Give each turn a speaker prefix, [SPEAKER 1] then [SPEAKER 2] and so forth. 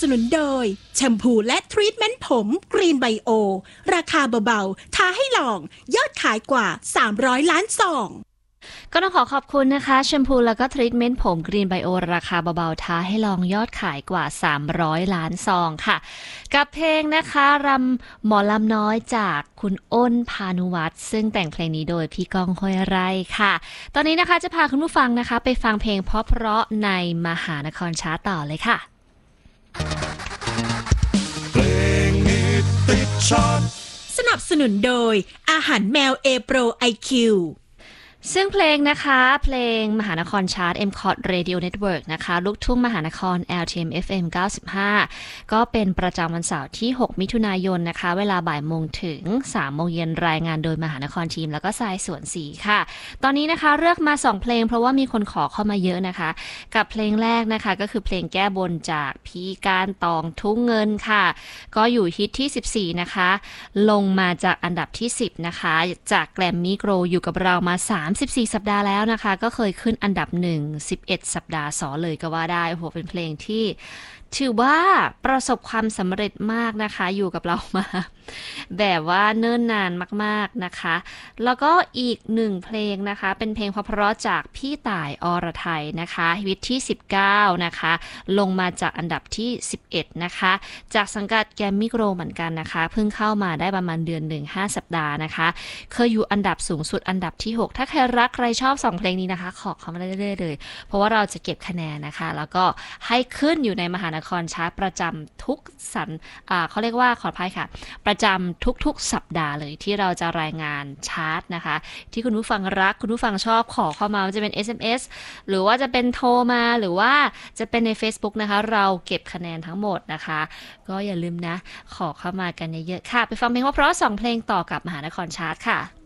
[SPEAKER 1] นุนโดยแชมพูและทรีทเมนต์ผมกรีนไบโอราคาเบาๆท้าให้ลองยอดขายกว่า300ล้านซอง
[SPEAKER 2] ก็ต้องขอบคุณนะคะแชมพูแล้วก็ทรีทเมนต์ผมกรีนไบโอราคาเบาๆท้าให้ลองยอดขายกว่า300ล้านซองค่ะกับเพลงนะคะรำหมอลำน้อยจากคุณอ้นพานุวัฒน์ซึ่งแต่งเพลงนี้โดยพี่ก้องห้วยไร่ค่ะตอนนี้นะคะจะพาคุณผู้ฟังนะคะไปฟังเพลงเพราะๆในมหานครชาร์ตต่อเลยค่ะ
[SPEAKER 3] เพลงฮิตติดชาร์ต
[SPEAKER 1] สนับสนุนโดยอาหารแมว A Pro IQ
[SPEAKER 2] ซึ่งเพลงนะคะเพลงมหานครชาร์ต MCOT Radio Network นะคะลูกทุ่งมหานคร LTM FM 95ก็เป็นประจำวันเสาร์ที่6มิถุนายนนะคะเวลาบ่ายโมงถึง3โมงเย็นรายงานโดยมหานครทีมแล้วก็ทรายสวนศรีค่ะตอนนี้นะคะเลือกมา2เพลงเพราะว่ามีคนขอเข้ามาเยอะนะคะกับเพลงแรกนะคะก็คือเพลงแก้บนจากพี่การตองทุ่งเงินค่ะก็อยู่ฮิตที่14นะคะลงมาจากอันดับที่10นะคะจากแกรมมี่โกลอยู่กับเรามา34สัปดาห์แล้วนะคะก็เคยขึ้นอันดับ1 11สัปดาห์ซ้อนเลยก็ว่าได้โอ้โหเป็นเพลงที่ถือว่าประสบความสำเร็จมากนะคะอยู่กับเรามาแบบว่าเนิ่นนานมากๆนะคะแล้วก็อีก1เพลงนะคะเป็นเพลงเพราะๆจากพี่ต่ายอรไทยนะคะฮิตที่19นะคะลงมาจากอันดับที่11นะคะจากสังกัดแกรมมี่โกลเหมือนกันนะคะเพิ่งเข้ามาได้ประมาณเดือน5สัปดาห์นะคะเคยอยู่อันดับสูงสุดอันดับที่6ถ้าใครรักใครชอบ2เพลงนี้นะคะขอเข้ามาเรื่อยๆเลยเพราะว่าเราจะเก็บคะแนนนะคะแล้วก็ให้ขึ้นอยู่ในมหานครชาร์ตประจำทุกเขาเรียกว่าขออภัยค่ะประจำทุกๆสัปดาห์เลยที่เราจะรายงานชาร์ตนะคะที่คุณผู้ฟังรักคุณผู้ฟังชอบขอเข้ามาจะเป็น SMS หรือว่าจะเป็นโทรมาหรือว่าจะเป็นใน Facebook นะคะเราเก็บคะแนนทั้งหมดนะคะก็อย่าลืมนะขอเข้ามากันเยอะๆค่ะไปฟังเพลงเพราะๆ2เพลงต่อกับมหานครชาร์ตค่ะ